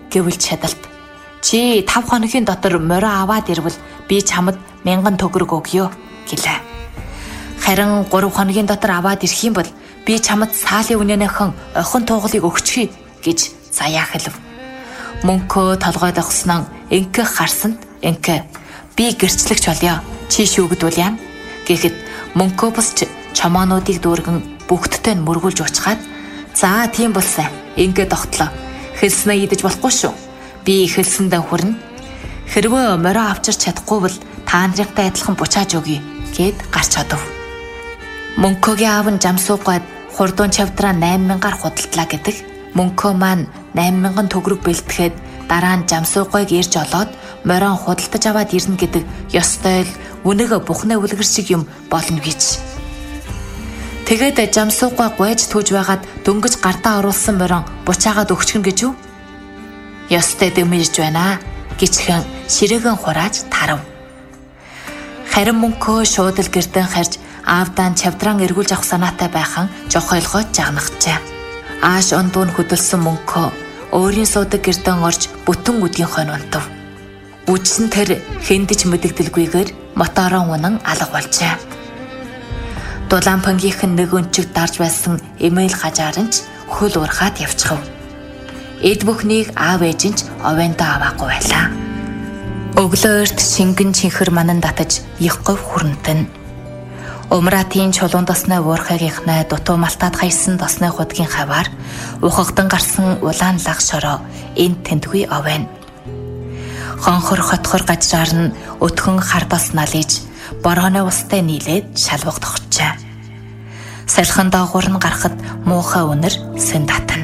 гэвэл чадалт. Чи 5 хоногийн дотор морио аваад ирвэл би чамд 1000 төгрөг өгье гэлээ. Харин 3 хоногийн дотор аваад ирэх юм бол би чамд саалын үнэнийхэн охин туугалыг өгчихье гэж заяа хэлв. Мөнхөө толгойд огсноо инкэ харсанд инкэ би гэрчлэгч болёо. Чи шүүгдвэл яана гэхэд мөнхөө босч чомоонуудыг дүүргэн бүгдтэй нь мөргүүлж уучгаад за тийм болсон. Ингээ тогтлоо. Хэлснээ идэж болохгүй шүү. Би хэлсэндээ хүрнэ. Хэрвээ морио авчирч чадахгүй бол та нартай адилхан бучааж өгье гэд гарч одов. Мөнхөгийн аав нь жамсуугаад хурдуун чавдраа 8000-аар худалдлаа гэдэг. Мөнхөө маань 8000 төгрөг бэлтгэхэд дараа нь жамсуугыг ирж олоод морион худалдаж аваад ирнэ гэдэг ёстой л үнэг бухны үлгэр шиг юм болно гэж. Тэгээд жамсуугыг гойж түүж байгаад дөнгөж гартаа оруулсан морион бучаагаад өгчихнө гэж юу? Ёстой дэмэрж байна гिचхэн ширээгэн хурааж тарав. Харин мөнхөө шууд л гэрдэн харж аавдаа чавдран эргүүлж авах санаатай байхан жохойлгоод жагнахжээ. Ааш ондуун хөдөлсөн мөнхөө өөрийн суудаг гэрдэн орж бүтэн өдгийнхөө унтав. Үжсэн тэр хэндэж мэдэгдэлгүйгээр мотороо унан алга болжээ. Дулаанпангийнхэн нэг өнчиг дарж байсан эмэйл хажааранч хөл урахад явчихав. Эд бүхнийг аав ээж нь овондоо аваагүй байлаа. Өглөө эрт шингэн чихэр манан татаж их говь хүрнтэн. Умраатын чулуун тосны уурхайгийнхнаа дутуу малтаад хайсан тосны худгийн хаваар ухагдан гарсан улаан лаг шороо энд тэндгүй овоон. Хонхор хотхор гажраар нь өтгөн хардас налиж борооны устай нийлээд шалвах тогтчээ. Салхин доогуур нь гарахад муухай үнэр сэн татна.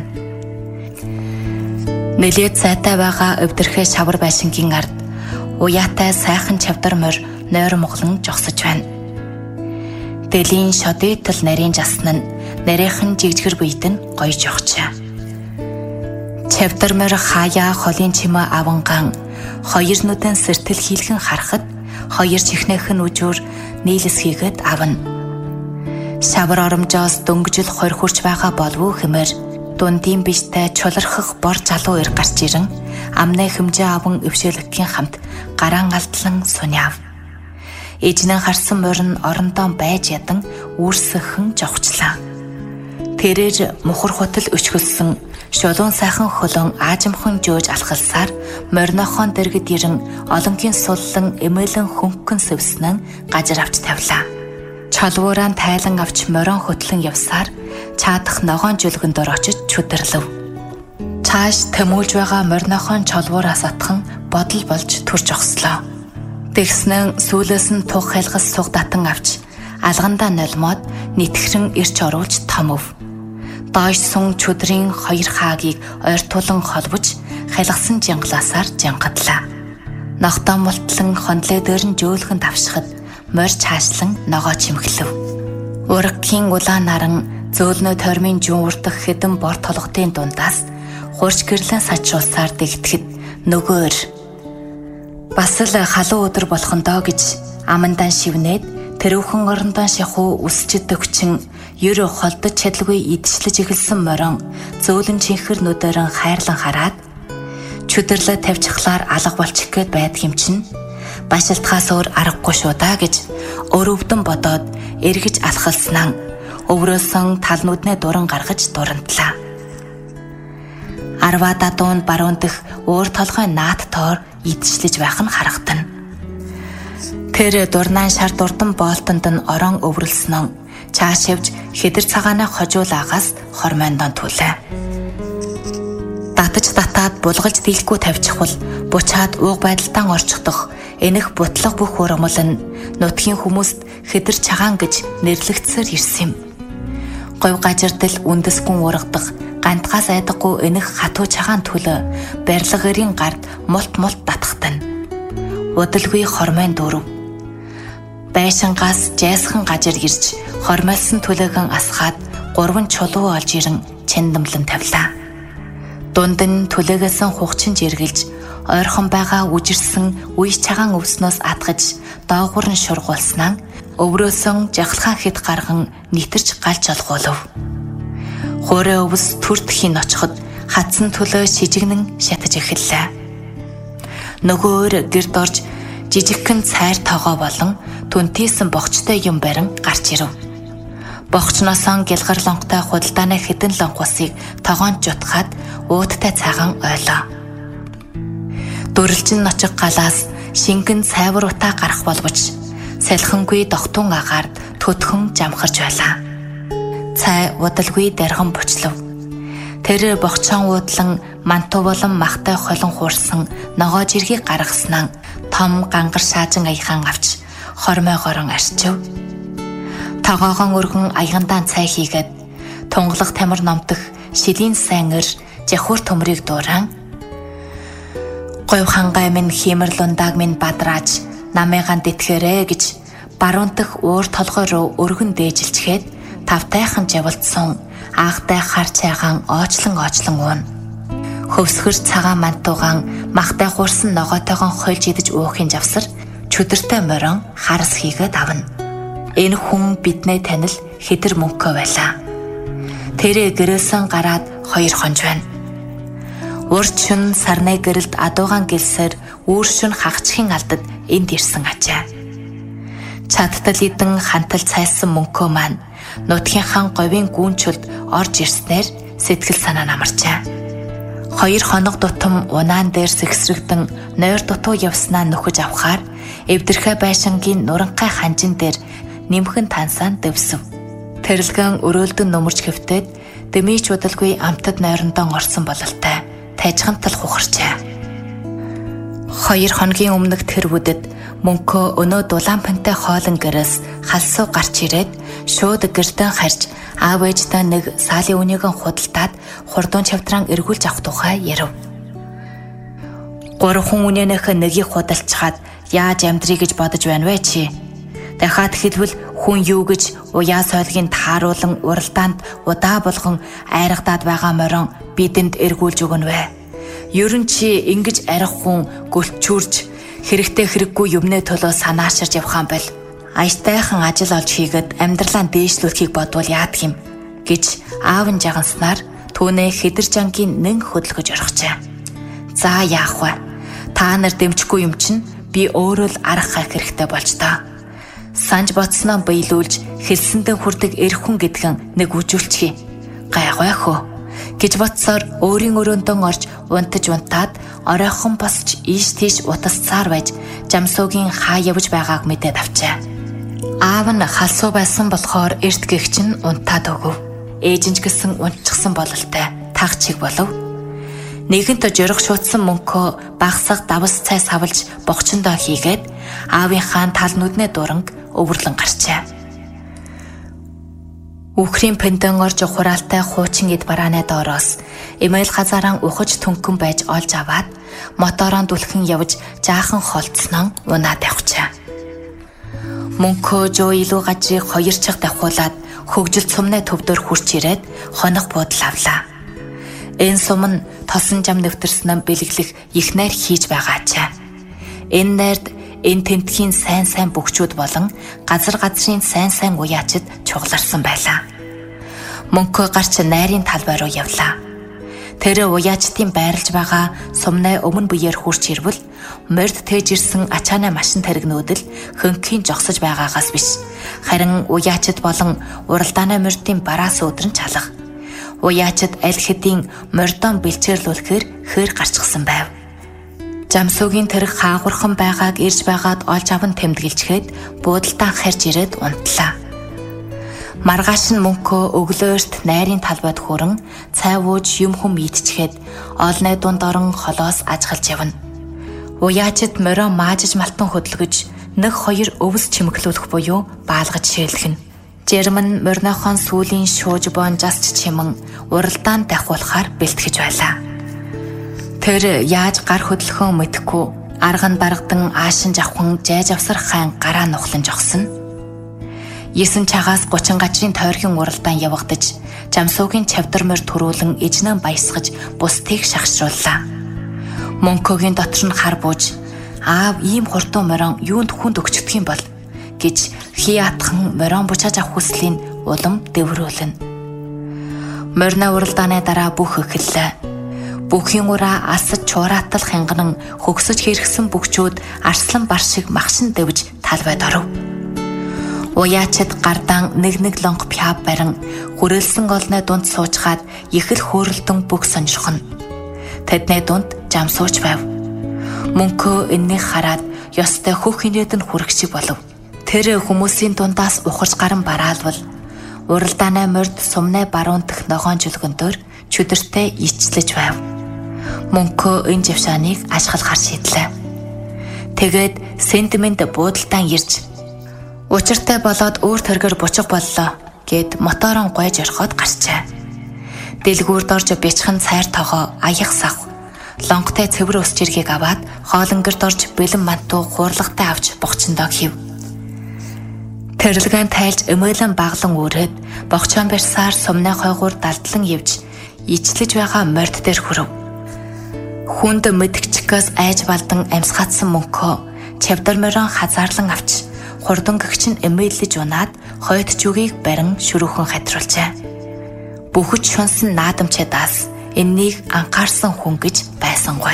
Нэлээд сайтай байгаа өвдөрхөө шавар байшингийн ард уяатай сайхан чавдар морь нойр моглон жогсож байна. Дэлийн шодитл нарийн жасна нь нарийнхан жигжгэр биед нь гойж явчаа. Чавдар морь хаяа холын чимээ аванган хоёр нүдэн сэртэл хийлгэн харахад хоёр чихнэхэн үжүүр нийлэсхийгэд авна. Шавар оромжоос дөнгөжл хорь хурч байгаа болов хэмээр дундын биштэй чулархах бор залуу ир гарч ирэн амны хэмжээ аван өвшөөлөхийн хамт гараан алдлан суняв. Ээжнэн харсан морин орондоо байж ядан үүрсэхэн жовчлаа. Тэрээр мухар хотол өчгөлсөн шулуун сайхан хөлөн аажимхан жөөж алхалсаар моринохон дэргэд ирэн олонгийн суллан эмээлэн хөнгөн сэвснэн гажир авч тавилаа. Чалуураа тайлан авч морин хөтлөн явсаар чаадах ногоон жүлгэндор очиж чүдэрлэв. Цааш тэмүүлж байгаа моринохон чалуураас атхан бодол болж төрж огслоо. Тэгснэн сүүлээс нь тух хайлгас суг татан авч алгандаа нулимод нэтгэрэн ирч оруулж томов. Доош сун чөдрийн хоёр хаагийг ойртуулан холбож хайлгасан жинглаасаар жингадлаа. Ногтоо мултлан хондлоо дээр нь жөөлгөн давшихад морь чаашлан ногоо чимэглэв. Урагхийн улаан наран зөөлнөө тормын жуун урдах хэдэн бор толготын дундаас хурж гэрлэн сачруулсаар дэгдэхэд нөгөөр бас л халуун өдөр болохондоо гэж амандан шивнээд тэрүүхэн орондоо шахуу үсчид төгчин ер холдож чадалгүй идчлэж эхэлсэн морин зөөлөн чихэр нүдэрэн хайрлан хараад чөдөрлө тавьчихлаар алга болчих гээд байдаг юм чинь башилтгаас өөр аргагүй шүү даа гэж өрөвдөн бодоод эргэж алхалснаа өврөөсөн талнуудны дуран гаргаж дурантлаа. Арвада дуунд баруун дэх өөр толгой наат тоор идчлэж байх нь харагдана. Тэр дурнаан шар дурдан боолтонд нь орон өврөлснөн чаашивж хэдэр цагаанаа хожуулаагаас хормондон түлээ. Татаж татаад булгалж дийлэхгүй тавьчихвал бучаад ууг байдалдан орчихдох энэх бутлаг бүх ургамал нь нутгийн хүмүүст хэдэр цагаан гэж нэрлэгдсээр ирсэн юм. Говь гажирдал үндэсгүн ургадах гантгаас айдаггүй энэх хатуу цагаан төлөө барилгын гард мулт татахтана. Удалгүй хормон дөрөв. Байшингаас жайсхан гажир ирж хормойлсон төлөөгөн асгаад 3 чулуу олж ирэн чэндэмлэн тавилаа. Дунд нь төлөөгөөсөн хугчин жиргэлж ойрхон байгаа үжирсэн үе цагаан өвснөөс атгаж доогуур нь шургуулснаа өврөөсөн жахалхаа хэд гарган нитэрч галж олгуулв. Хуурай өвс түр тхийн очиход хатсан төлөө шижигнэн шатаж эхэллээ. Нөгөөр гэрд орж жижигхэн цайр тоогоо болон түнтийсэн богчтой юм барин гарч ирэв. Богчноосоо гялгар лонгтой худалдааны хэдэн лонг усыг тогоонд жутгаад ууттай цагаан ойлоо. Дүрлжин ночиг галаас шингэн цайвар утаа гарах боловч салхингүй дохтун агаард төтгөн жамхарч байлаа. Цай удалгүй дарган бучлав. Тэр богчоон уудлан манту болон махтай холон хуурсан ногоо жиргийг гаргаснаа том гангар шаажин аяхан авч хормой горон арчив. Тогоогон өргөн аягандаа цай хийгээд тунгалаг тамир номдох шилийн сайн өр жахуур төмрийг дууран гойв хангай минь химэрлундаг минь бадрааж намыгаан тэтгэрэ гэж баруунтах уур толгой руу өргөн дээжилчгээд тавтайхан жавалдсан аахтай хар цайгаан оочлон уун. Хөвсгөр цагаан мантуугаан махтай хуурсан ногоотойгон хольж идэж уухын завсар чөдөртэй морон харс хийгээд авна. Энэ хүн биднээ танил хэдэр мөнгө байлаа. Тэр гэрээсэн гараад 2 хонж байна. Урд шүн сарны гэрэлд адуугаан гэлсээр үүр шүн хагчхийн алдад энд ирсэн ачаа. Чадтал идэн хантал цайсан мөнгөө маань нутгийнхаа говийн гүүнчөлд орж ирснээр сэтгэл санаа намарчаа. 2 хоног тутам унаан дээр сэгсрэгдэн нойр дутуу явснаа нөхөж авахаар эвдэрхэ байшингийн нуранхай ханжин дээр нэмхэн тансаан дэвсв. Тэрэлгэн өрөөлдөн нөмөрч хэвтээд дэмийч удалгүй амтад нойрондоо орсон бололтой тайжгантал хухарчаа. 2 хоногийн өмнөх тэр үдэд мөнхөө өнөө дулаанпантай хоолн гэрээс халсуу гарч ирээд шууд гэртэн харж аав ээжтэй нэг саалын үнийгэн худалдаад хурдуун чавдран эргүүлж авах тухай ярив. 3 хүн үнэнийхээ нэгийг худалчаад яаж амьдрий гэж бодож байна вэ чи? Дахиад хэлбэл хүн юу гэж уяа сойлгийн тааруулан уралдаанд удаа болгон айрагдаад байгаа морин бидэнд эргүүлж өгнө вэ? Ерөн чи ингэж арих хүн гөлчүүрж хэрэгтэй хэрэггүй юмнээ төлөө санааширж явхан бол аятайхан ажил олж хийгээд амьдралаа дээшлүүлэхийг бодвол яадаг юм гэж аав нь жаганснаар түүнээ хидэржангийн нэн хөдөлгөж орхижээ. За яах вэ? Та нар дэмжихгүй юм чинь би өөрөө л арга хайх хэрэгтэй болж таа. Санж ботсноо биелүүлж хэлсэндээ хүрдэг эр хүн гэдгэн нэг үжүүлчихье. Гайхах хөө гэж бодсоор өөрийн өрөөндөө орж унтаж унтаад оройхон босч ийш тийш утасцаар байж жамсуугийн хаа явж байгааг мэдээд авчаа. Аав нь халсуу байсан болохоор эрт гихч нь унтаад өгөв. Ээжинч гэсэн унтчихсан бололтой тагчиг болов. Нэгэнт жорох шуудсан мөнхөө багсаг давс цай савлж богчондоо хийгээд аавынхаа тал нүднээ дуранг өвөрлөн гарчаа. Үхрийн пендэн орж хураалтай хуучин эд барааны доороос эмэйл газараа ухаж түнхэн байж олж аваад мотороо дүлхэн явж жаахан холцсноо унаад явчаа. Мөнхөө жоо илүү гажиг 2 чиг давхуулаад хөгжил цумны төвдөр хурч ирээд хоног буудал авлаа. Энэ сум нь тосон жам нэвтэрснээ бэлэглэх их найр хийж байгаачаа. Энэ найрд энэ тэмтгийн сайн бөхчүүд болон газрын сайн уяачид чугларсан байлаа. Мөнхөө гарч найрын талбай руу явлаа. Тэр уяачдын байрлаж байгаа сумны өмнө бүеэр хурч ирвэл морд тээж ирсэн ачааны машин тэрэгнүүд л хөнхийн жогсож байгаагаас биш. Харин уяачд болон уралдааны мордын бараас өдрөн чалах. Уяачд аль хэдийн мордон бэлчээрлүүлэхээр хөр гарчсан байв. Жамсуугийн тэрэг хаагурхан байгааг ирж байгаад олж аван тэмдэглэчгээд буудалтаа харж ирээд унтлаа. Маргааш нь мөнхөө өглөөрт найрын талбайд хүрэн цай ууж юм хүм идчихэд олны дунд орон холоос ажгалж явна. Уяачд мороо маажиж малтан хөдөлгөж 1-2 өвс чимэглүүлэх буюу баалгаж шээлгэнэ. Жермэн морныхон сүүлийн шууж боон жасч чимэн уралдаанд дахиулахаар бэлтгэж байлаа. Тэр яаж гар хөдлөхөө мэдэхгүй арга нь баргадан аашин жавхан жайж авсар хаан гараа нухлан жогсон. 9 цагаас 30 гажрын тойргийн уралдаан явагдаж жамсуугийн чавдар морь төрүүлэн ижнэн баясгаж бусдыг шахшрууллаа. Мөнхөөгийн дотор нь хар бууж аав ийм хурдан морон юунд хүнд өгчдөг юм бол гэж хий атхан морон бучааж авах хүслийн улам дэврүүлнэ. Морьна уралдааны дараа бүх эхэллээ. Бүхийн ураа алсаж чуураатал хянганан хөгсөж хэрэгсэн бүгчүүд арслан бар шиг махшин дэвж талбайд оров. Уяачид гардаан нэг лонг пяв барин хүрээлсэн олны дунд суучгаад их л хөөрөлдөн бүх сонжихно. Тэдний дунд жам сууч байв. Мөнхөө энэнийг хараад ёстой хөх инээд нь хүрэх шиг болов. Тэр хүмүүсийн дундаас ухаж гарan бараалвал уралдаанаа морд сумнай баруун дэх ногоон жүлгөндөр чөдөртэй ичлэж байв. Мөнхөө энэ жившааныг ашиглахар шийдлээ. Тэгээд сентимент буудалдаан ирж учиртай болоод өөр төргөр бучих боллоо гэд моторон гойж орхоод гарчээ. Дэлгүүрд орж бячхан цайр тогоо аяг сав. Лонгтой цэвэр ус жиргийг аваад хоолонгорд орж бэлэн мантуу хуурлагтай авч богчондоо хив. Тэрэлгэн тайлж эмээлэн баглан үрээд богчоон барьсаар сумны хойгуур далдлан явж ичлэж байгаа морд дээр хүрв. Хүнд мэдгчгээс айж балдан амьсгаатсан мөнхөө чавдар морон хазаарлан авч хурдан гэгч нь эмээлж унаад хойд жүгийг барин шүрүүхэн хатруулжээ. Бүхэж шунсан наадамчдаас энэнийг анхаарсан хүн гэж байсангүй.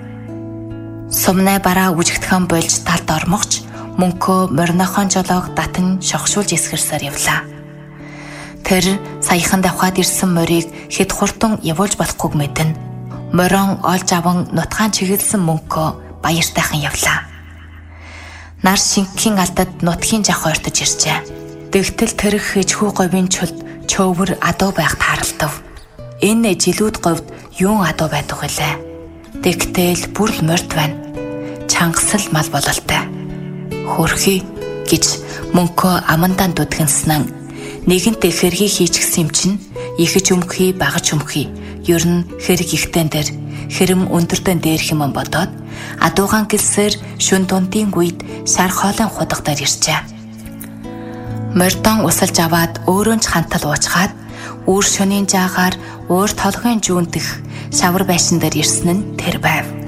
Сумнай бараа үжигдхэн болж талд ормогч мөнхөө морнохон жолоог датан шогшуулж эсгэрсээр явлаа. Тэр саяхан давхад ирсэн морийг хэд хурдан явуулж болохгүйг мэднэ. Морон олж аван нутгаан чиглэлсэн мөнхөө баяртайхан явлаа. Нар шингэхийн алдад нутгийн жах ойртож иржээ. Тэгтэл тэрх ижхүү говийн чулд чөөвөр адуу байх тааралдав. Энэ жилүүд говьд юун адуу байдаг вүлээ? Тэгтэл бүр л морд байна. Чангасл мал бололтой. Хөрхий гэж мөнхөө амандаа дудгинснан нэгэнтээ хэргийг хийчихсэн юм чинь ихэж өмхий багаж өмхий ер нь хэрэг ихтэн дээр хэрэм өндөртөн дээрх юм бодоод адуугаан гэлсээр шүн дундын үед шар хоолын худагтаар ирчээ. Мордон усалж аваад өөрөө ч хантал уучгаад үүр шөнийн жаагаар уур толгойн жүүндэх шавар байшин дээр ирсэн нь тэр байв.